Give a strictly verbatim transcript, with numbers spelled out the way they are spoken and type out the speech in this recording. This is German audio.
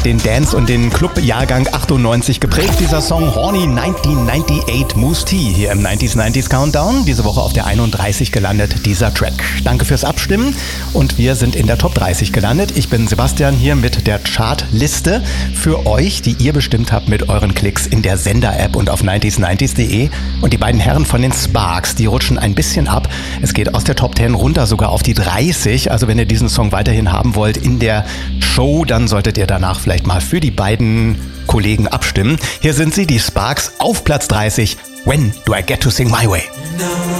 hat den Dance- und den Club-Jahrgang achtundneunzig geprägt. Dieser Song Horny neunzehnhundertneunundneunzig Moose T hier im neunziger neunzig Countdown. Diese Woche auf der einunddreißig gelandet, dieser Track. Danke fürs Abstimmen und wir sind in der Top dreißig gelandet. Ich bin Sebastian hier mit der Chartliste für euch, die ihr bestimmt habt mit euren Klicks in der Sender-App und auf neunzig neunzig punkt de. Und die beiden Herren von den Sparks, die rutschen ein bisschen ab. Es geht aus der Top zehn runter sogar auf die dreißig. Also wenn ihr diesen Song weiterhin haben wollt in der Show, dann solltet ihr danach vielleicht mal für die beiden Kollegen abstimmen. Hier sind sie, die Sparks, auf Platz dreißig. When do I get to sing my way?